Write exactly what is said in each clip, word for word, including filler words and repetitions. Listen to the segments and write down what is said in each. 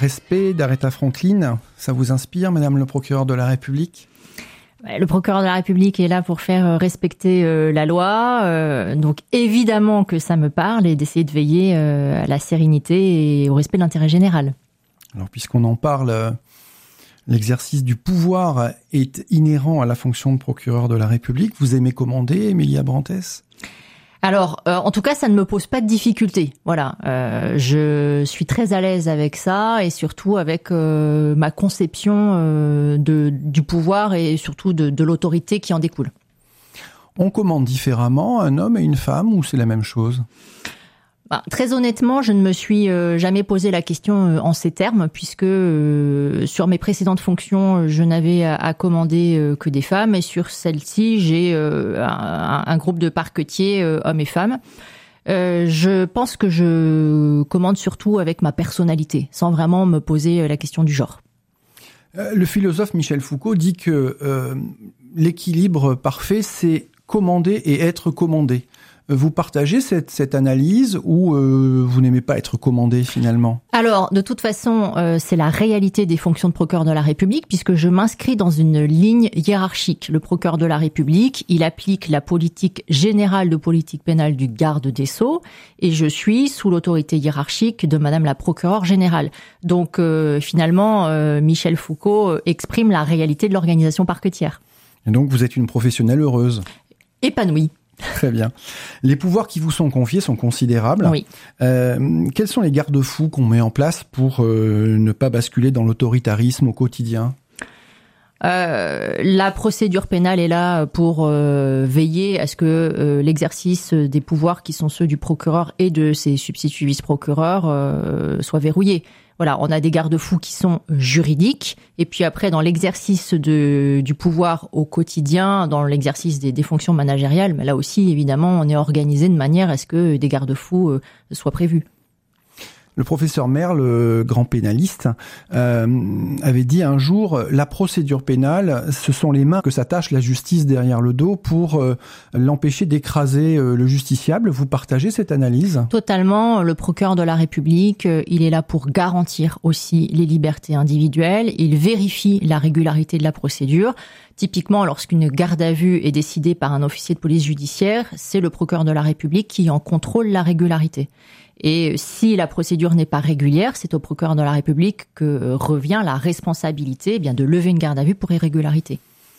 respect d'Aretha Franklin, ça vous inspire, Madame le procureur de la République ? Le procureur de la République est là pour faire respecter euh, la loi, euh, donc évidemment que ça me parle et d'essayer de veiller euh, à la sérénité et au respect de l'intérêt général. Alors puisqu'on en parle, euh, l'exercice du pouvoir est inhérent à la fonction de procureur de la République. Vous aimez commander, Emilia Brantès ? Alors, euh, en tout cas, ça ne me pose pas de difficulté. Voilà, euh, je suis très à l'aise avec ça et surtout avec euh, ma conception euh, de, du pouvoir et surtout de, de l'autorité qui en découle. On commande différemment un homme et une femme ou c'est la même chose ? Bah, très honnêtement, je ne me suis euh, jamais posé la question euh, en ces termes, puisque euh, sur mes précédentes fonctions, je n'avais à, à commander euh, que des femmes, et sur celle-ci, j'ai euh, un, un groupe de parquetiers, euh, hommes et femmes. Euh, je pense que je commande surtout avec ma personnalité, sans vraiment me poser la question du genre. Euh, le philosophe Michel Foucault dit que euh, l'équilibre parfait, c'est commander et être commandé. Vous partagez cette, cette analyse ou euh, vous n'aimez pas être commandé finalement ? Alors, de toute façon, euh, c'est la réalité des fonctions de procureur de la République puisque je m'inscris dans une ligne hiérarchique. Le procureur de la République, il applique la politique générale de politique pénale du garde des Sceaux et je suis sous l'autorité hiérarchique de Madame la procureure générale. Donc, euh, finalement, euh, Michel Foucault exprime la réalité de l'organisation parquetière. Et donc, vous êtes une professionnelle heureuse ? Épanouie. Très bien. Les pouvoirs qui vous sont confiés sont considérables. Oui. Euh, quels sont les garde-fous qu'on met en place pour euh, ne pas basculer dans l'autoritarisme au quotidien ? Euh, la procédure pénale est là pour euh, veiller à ce que euh, l'exercice des pouvoirs qui sont ceux du procureur et de ses substituts vice-procureurs euh, soit verrouillé. Voilà, on a des garde-fous qui sont juridiques et puis après dans l'exercice de, du pouvoir au quotidien, dans l'exercice des, des fonctions managériales, mais là aussi évidemment on est organisé de manière à ce que des garde-fous euh, soient prévus. Le professeur Merle, le grand pénaliste, euh, avait dit un jour « La procédure pénale, ce sont les mains que s'attache la justice derrière le dos pour euh, l'empêcher d'écraser euh, le justiciable ». Vous partagez cette analyse ? Totalement. Le procureur de la République, il est là pour garantir aussi les libertés individuelles. Il vérifie la régularité de la procédure. Typiquement, lorsqu'une garde à vue est décidée par un officier de police judiciaire, c'est le procureur de la République qui en contrôle la régularité. Et si la procédure n'est pas régulière, c'est au procureur de la République que revient la responsabilité eh bien, de lever une garde à vue pour irrégularité.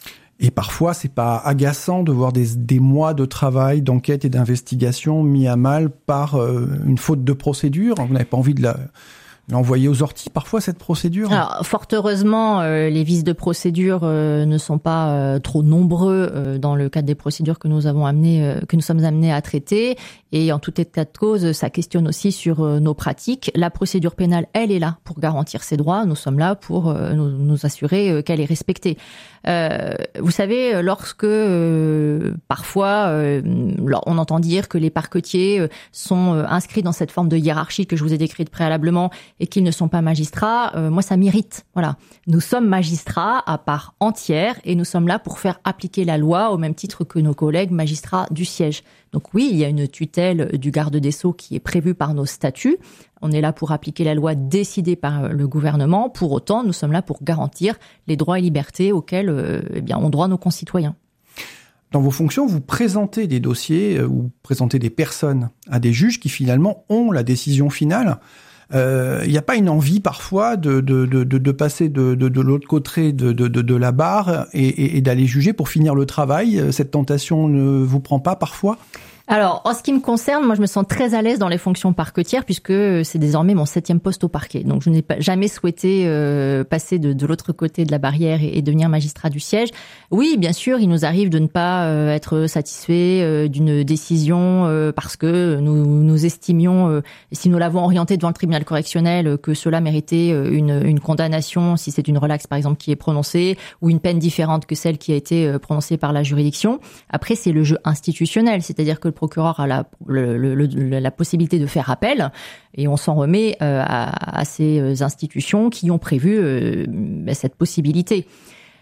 Et parfois, c'est pas agaçant de voir des, des mois de travail, d'enquête et d'investigation mis à mal par euh, une faute de procédure. Vous n'avez pas envie de la... l'envoyer aux orties parfois cette procédure ? Alors, fort heureusement, euh, les vices de procédure euh, ne sont pas euh, trop nombreux euh, dans le cadre des procédures que nous avons amené, euh, que nous sommes amenés à traiter. Et en tout état de cause, ça questionne aussi sur euh, nos pratiques. La procédure pénale, elle est là pour garantir ses droits. Nous sommes là pour euh, nous, nous assurer euh, qu'elle est respectée. Euh, vous savez, lorsque euh, parfois euh, on entend dire que les parquetiers euh, sont euh, inscrits dans cette forme de hiérarchie que je vous ai décrite préalablement et qu'ils ne sont pas magistrats, euh, moi ça m'irrite. Voilà, nous sommes magistrats à part entière et nous sommes là pour faire appliquer la loi au même titre que nos collègues magistrats du siège. Donc oui, il y a une tutelle du garde des Sceaux qui est prévue par nos statuts. On est là pour appliquer la loi décidée par le gouvernement. Pour autant, nous sommes là pour garantir les droits et libertés auxquels euh, eh bien, ont droit nos concitoyens. Dans vos fonctions, vous présentez des dossiers euh, ou présentez des personnes à des juges qui finalement ont la décision finale. Il euh, n'y a pas une envie parfois de, de, de, de passer de, de, de l'autre côté de, de, de la barre et, et, et d'aller juger pour finir le travail ? Cette tentation ne vous prend pas parfois ? Alors, en ce qui me concerne, moi, je me sens très à l'aise dans les fonctions parquetières puisque c'est désormais mon septième poste au parquet. Donc, je n'ai pas, jamais souhaité euh, passer de, de l'autre côté de la barrière et, et devenir magistrat du siège. Oui, bien sûr, il nous arrive de ne pas euh, être satisfait euh, d'une décision euh, parce que nous, nous estimions, euh, si nous l'avons orienté devant le tribunal correctionnel, euh, que cela méritait euh, une, une condamnation, si c'est une relaxe, par exemple, qui est prononcée, ou une peine différente que celle qui a été euh, prononcée par la juridiction. Après, c'est le jeu institutionnel, c'est-à-dire que le procureur a la, le, le, le, la possibilité de faire appel et on s'en remet euh, à, à ces institutions qui ont prévu euh, cette possibilité.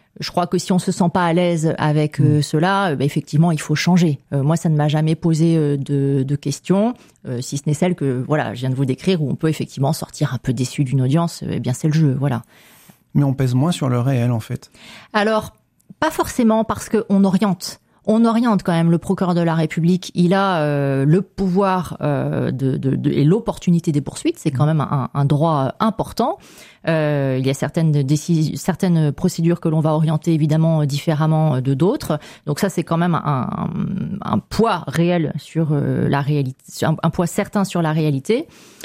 Je crois que si on se sent pas à l'aise avec euh, mmh. cela, euh, bah, effectivement, il faut changer. Euh, moi, ça ne m'a jamais posé euh, de, de questions, euh, si ce n'est celle que voilà, je viens de vous décrire, où on peut effectivement sortir un peu déçu d'une audience. Eh bien, c'est le jeu, voilà. Mais on pèse moins sur le réel, en fait. Alors, pas forcément, parce qu'on oriente. On oriente quand même le procureur de la République. Il a euh, le pouvoir euh, de, de, de, et l'opportunité des poursuites. C'est quand même un, un droit important. Euh, il y a certaines décisions, certaines procédures que l'on va orienter évidemment différemment de d'autres. Donc ça, c'est quand même un, un, un poids réel sur euh, la réalité, un, un poids certain sur la réalité.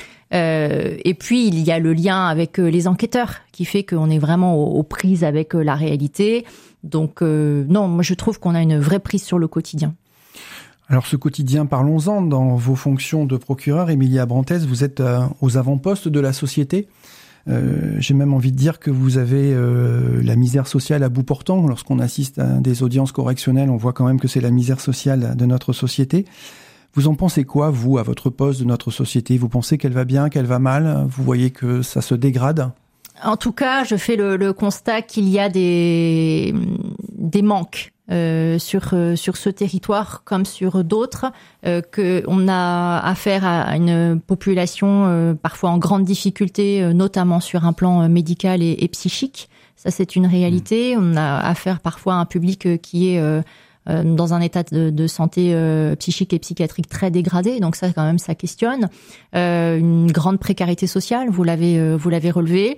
Euh, et puis il y a le lien avec euh, les enquêteurs qui fait qu'on est vraiment aux, aux prises avec euh, la réalité. Donc euh, non, moi je trouve qu'on a une vraie prise sur le quotidien. Alors ce quotidien, parlons-en. Dans vos fonctions de procureur, Emilia Brantès, vous êtes euh, aux avant-postes de la société. Euh, j'ai même envie de dire que vous avez euh, la misère sociale à bout portant. Lorsqu'on assiste à des audiences correctionnelles, on voit quand même que c'est la misère sociale de notre société. Vous en pensez quoi, vous, à votre poste de notre société ? Vous pensez qu'elle va bien, qu'elle va mal ? Vous voyez que ça se dégrade ? En tout cas, je fais le, le constat qu'il y a des, des manques euh, sur, sur ce territoire comme sur d'autres, euh, qu'on a affaire à une population euh, parfois en grande difficulté, euh, notamment sur un plan médical et, et psychique. Ça, c'est une réalité. On a affaire parfois à un public qui est... Euh, dans un état de, de santé euh, psychique et psychiatrique très dégradé, donc ça quand même ça questionne. Euh, une grande précarité sociale, vous l'avez euh, vous l'avez relevé,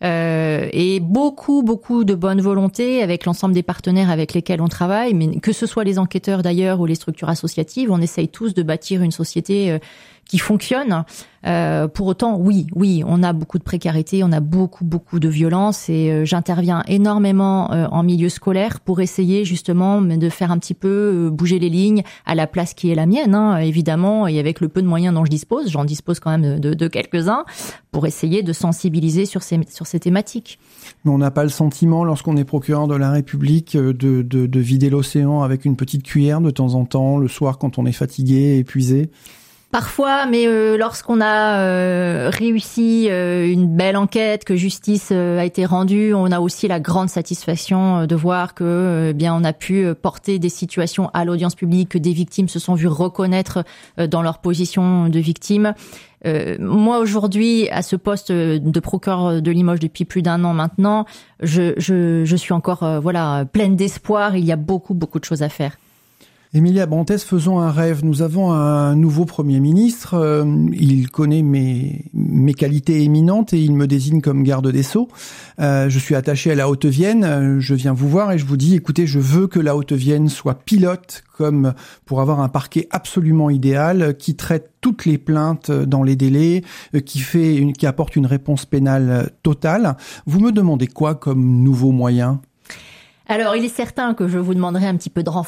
euh, et beaucoup beaucoup de bonne volonté avec l'ensemble des partenaires avec lesquels on travaille, mais que ce soit les enquêteurs d'ailleurs ou les structures associatives, on essaye tous de bâtir une société euh, qui fonctionne. Euh, pour autant, oui, oui, on a beaucoup de précarité, on a beaucoup, beaucoup de violence et euh, j'interviens énormément euh, en milieu scolaire pour essayer justement de faire un petit peu euh, bouger les lignes à la place qui est la mienne, hein, évidemment, et avec le peu de moyens dont je dispose, j'en dispose quand même de, de quelques-uns, pour essayer de sensibiliser sur ces, sur ces thématiques. Mais on n'a pas le sentiment, lorsqu'on est procureur de la République, de, de, de vider l'océan avec une petite cuillère de temps en temps, le soir quand on est fatigué, épuisé ? Parfois, mais euh, lorsqu'on a euh, réussi euh, une belle enquête, que justice euh, a été rendue, on a aussi la grande satisfaction euh, de voir que euh, bien on a pu porter des situations à l'audience publique, que des victimes se sont vues reconnaître euh, dans leur position de victime. Euh, moi aujourd'hui, à ce poste de procureur de Limoges depuis plus d'un an maintenant, je, je, je suis encore euh, voilà pleine d'espoir. Il y a beaucoup beaucoup de choses à faire. Emilia Brantès, faisons un rêve. Nous avons un nouveau Premier ministre. Euh, il connaît mes, mes qualités éminentes et il me désigne comme garde des Sceaux. Euh, je suis attaché à la Haute-Vienne. Je viens vous voir et je vous dis, écoutez, je veux que la Haute-Vienne soit pilote comme pour avoir un parquet absolument idéal qui traite toutes les plaintes dans les délais, qui fait une, qui apporte une réponse pénale totale. Vous me demandez quoi comme nouveau moyen ? Alors, il est certain que je vous demanderai un petit peu de renfort